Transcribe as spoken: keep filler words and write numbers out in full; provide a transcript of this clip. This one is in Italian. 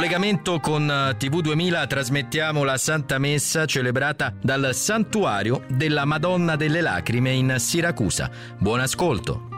collegamento con T V duemila trasmettiamo la Santa Messa celebrata dal Santuario della Madonna delle Lacrime in Siracusa. Buon ascolto.